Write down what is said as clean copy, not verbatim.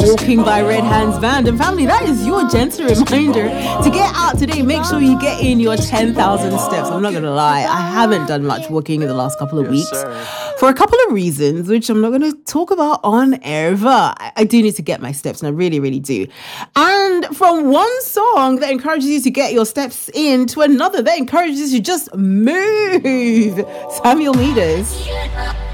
Walking by Red Hands Band. And family, that is your gentle reminder to get out today. Make sure you get in your 10,000 steps. I'm not going to lie, I haven't done much walking in the last couple of weeks for a couple of reasons, which I'm not going to talk about on air, but I do need to get my steps, and I really, really do. And from one song that encourages you to get your steps in to another that encourages you to just move, Samuel Meters.